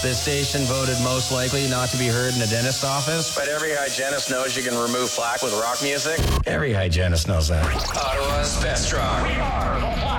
This station voted most likely not to be heard in a dentist office. But every hygienist knows you can remove plaque with rock music. Every hygienist knows that. Ottawa's best rock. We are the